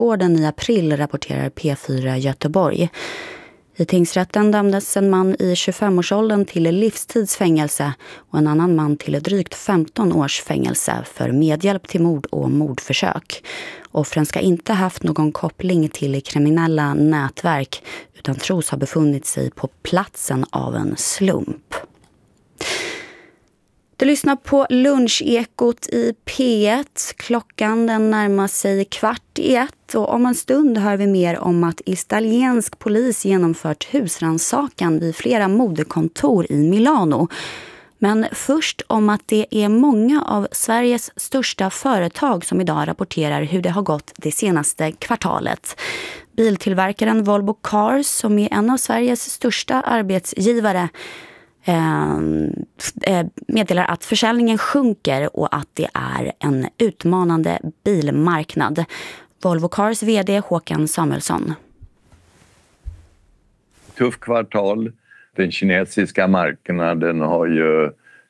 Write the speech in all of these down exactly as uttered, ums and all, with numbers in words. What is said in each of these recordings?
Gården i april, rapporterar P fyra Göteborg. I tingsrätten dömdes en man i tjugofemårsåldern till livstidsfängelse och en annan man till drygt femton års fängelse för medhjälp till mord och mordförsök. Offren ska inte haft någon koppling till kriminella nätverk utan tros ha befunnit sig på platsen av en slump. Du lyssnar på Lunchekot i P ett. Klockan den närmar sig kvart i ett och om en stund hör vi mer om att italiensk polis genomfört husrannsakan vid flera modekontor i Milano. Men först om att det är många av Sveriges största företag som idag rapporterar hur det har gått det senaste kvartalet. Biltillverkaren Volvo Cars, som är en av Sveriges största arbetsgivare, meddelar att försäljningen sjunker och att det är en utmanande bilmarknad. Volvo Cars vd Håkan Samuelsson. Tuff kvartal. Den kinesiska marknaden har ju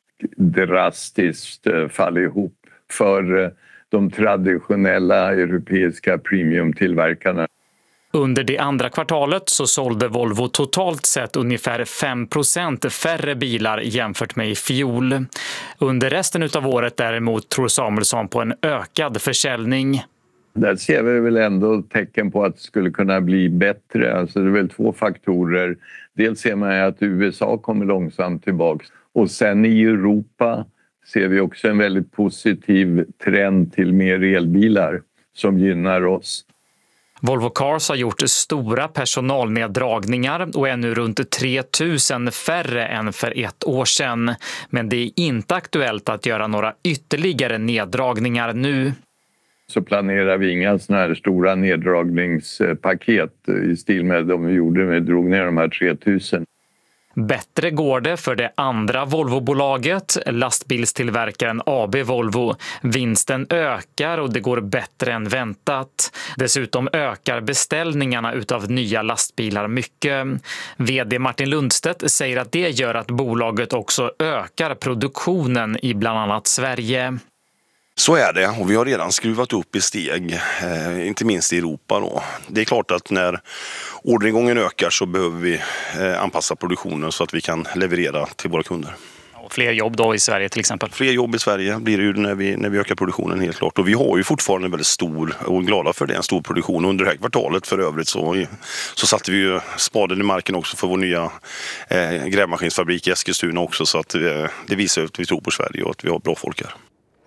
drastiskt fallit ihop för de traditionella europeiska premiumtillverkarna. Under det andra kvartalet så sålde Volvo totalt sett ungefär fem procent färre bilar jämfört med i fjol. Under resten av året däremot tror Samuelsson på en ökad försäljning. Där ser vi väl ändå tecken på att det skulle kunna bli bättre. Alltså det är väl två faktorer. Dels ser man att U S A kommer långsamt tillbaka. Och sen i Europa ser vi också en väldigt positiv trend till mer elbilar som gynnar oss. Volvo Cars har gjort stora personalneddragningar och är nu runt tre tusen färre än för ett år sedan. Men det är inte aktuellt att göra några ytterligare neddragningar nu. Så planerar vi inga såna här stora neddragningspaket i stil med de vi gjorde med drog ner de här tre tusen. Bättre går det för det andra Volvo-bolaget, lastbilstillverkaren A B Volvo. Vinsten ökar och det går bättre än väntat. Dessutom ökar beställningarna utav nya lastbilar mycket. Vd Martin Lundstedt säger att det gör att bolaget också ökar produktionen i bland annat Sverige. Så är det, och vi har redan skruvat upp i steg, eh, inte minst i Europa då. Det är klart att när orderingången ökar så behöver vi eh, anpassa produktionen så att vi kan leverera till våra kunder. Och fler jobb då i Sverige till exempel? Fler jobb i Sverige blir det ju när vi, när vi ökar produktionen helt klart. Och vi har ju fortfarande en väldigt stor, och glada för det, en stor produktion. Under det här kvartalet för övrigt så, så satte vi ju spaden i marken också för vår nya eh, grävmaskinsfabrik i Eskilstuna också. Så att eh, det visar att vi tror på Sverige och att vi har bra folk här.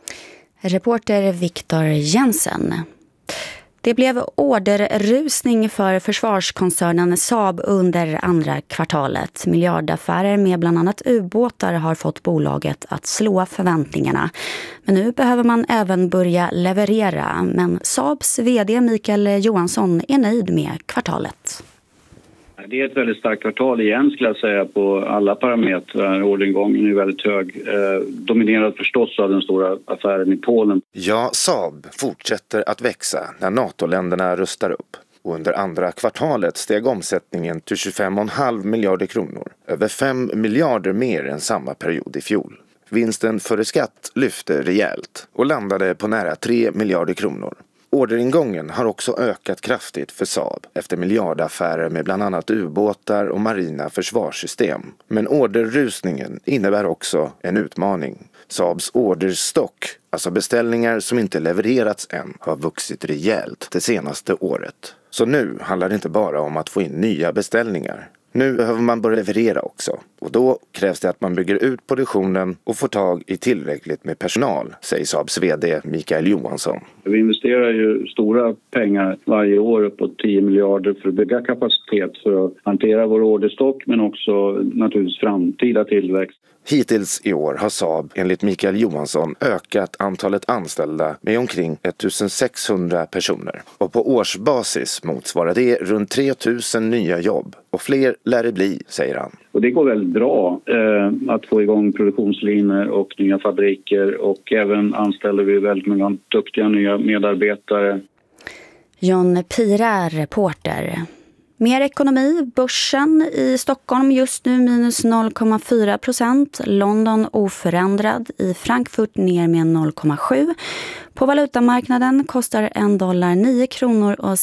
Reporter Viktor Jensen. Det blev orderrusning för försvarskoncernen Saab under andra kvartalet. Miljardaffärer med bland annat ubåtar har fått bolaget att slå förväntningarna. Men nu behöver man även börja leverera. Men Saabs vd Mikael Johansson är nöjd med kvartalet. Det är ett väldigt starkt kvartal igen skulle jag säga på alla parametrar. Orderingången är väldigt hög. Eh, dominerad förstås av den stora affären i Polen. Ja, Saab fortsätter att växa när NATO-länderna rustar upp. Och under andra kvartalet steg omsättningen till tjugofem komma fem miljarder kronor. Över fem miljarder mer än samma period i fjol. Vinsten före skatt lyfte rejält och landade på nära tre miljarder kronor. Orderingången har också ökat kraftigt för Saab efter miljardaffärer med bland annat ubåtar och marina försvarssystem. Men orderrusningen innebär också en utmaning. Saabs orderstock, alltså beställningar som inte levererats än, har vuxit rejält det senaste året. Så nu handlar det inte bara om att få in nya beställningar. Nu behöver man börja leverera också. Och då krävs det att man bygger ut produktionen och får tag i tillräckligt med personal, säger Saabs vd Mikael Johansson. Vi investerar ju stora pengar varje år, uppåt tio miljarder för att bygga kapacitet för att hantera vår orderstock men också naturligtvis framtida tillväxt. Hittills i år har Saab enligt Mikael Johansson ökat antalet anställda med omkring ettusensexhundra personer. Och på årsbasis motsvarar det runt tre tusen nya jobb. Och fler lär det bli, säger han. Och det går väldigt bra eh, att få igång produktionslinjer och nya fabriker. Och även anställer vi väldigt många duktiga nya medarbetare. John Pira, reporter. Mer ekonomi. Börsen i Stockholm just nu minus noll komma fyra procent. London oförändrad. I Frankfurt ner med noll komma sju. På valutamarknaden kostar en dollar nio kronor och